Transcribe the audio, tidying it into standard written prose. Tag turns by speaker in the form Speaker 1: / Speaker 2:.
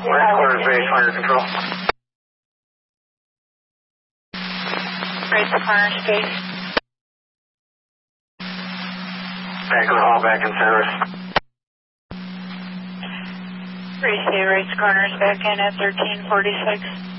Speaker 1: Right corner base, fire control.
Speaker 2: Right corner space.
Speaker 1: Back of the hall, back in service.
Speaker 2: Right corner is back in at 1346.